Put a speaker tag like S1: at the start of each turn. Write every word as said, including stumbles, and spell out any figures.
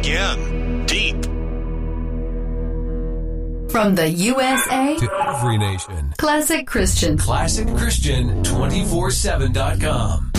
S1: again. Deep.
S2: From the U S A
S3: to every nation.
S2: Classic Christian.
S3: Classic Christian two four seven dot com.